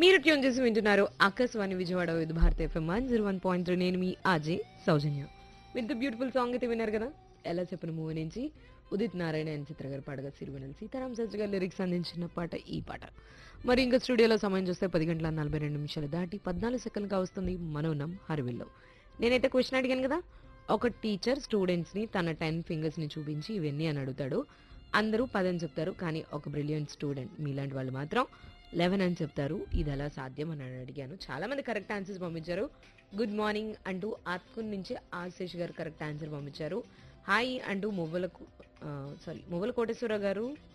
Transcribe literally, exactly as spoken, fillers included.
మీరు ట్యూన్ చేసి వింటున్నారు ఆకాశవాణి విజయవాడ విత్ భారత FM one zero one point three. నేను మీ ఆజే సౌజన్య. విత్ బ్యూటిఫుల్ సాంగ్ అయితే విన్నారు కదా, ఎలా చెప్పిన మూవీ నుంచి ఉదిత్ నారాయణ అండ్ చిత్ర గారు పాడగా సిరివెనల్ సీతారాం శాస్త్రి గారు లిరిక్స్ అందించిన పాట ఈ పాట. మరి ఇంకా స్టూడియోలో సమయం చూస్తే పది గంటల నలభై రెండు నిమిషాలు దాటి పద్నాలుగు సెకండ్గా వస్తుంది మనోనం హరివిల్లో. నేనైతే క్వశ్చన్ అడిగాను కదా, ఒక టీచర్ స్టూడెంట్స్ని తన టెన్ ఫింగర్స్ని చూపించి ఇవన్నీ అని అడుగుతాడు. అందరూ పదని చెప్తారు, కానీ ఒక బ్రిలియంట్ స్టూడెంట్ మీలాంటి వాళ్ళు మాత్రం లెవెన్ అని చెప్తారు. ఇది ఎలా సాధ్యం అని అడిగాను. చాలా మంది కరెక్ట్ ఆన్సర్స్ పంపించారు. గుడ్ మార్నింగ్ అంటూ ఆత్కున్ నుంచి ఆశేష్ గారు కరెక్ట్ ఆన్సర్ పంపించారు. హాయ్ అంటూ మువ్వలకు సారీ మువ్వల కోటేశ్వర గారు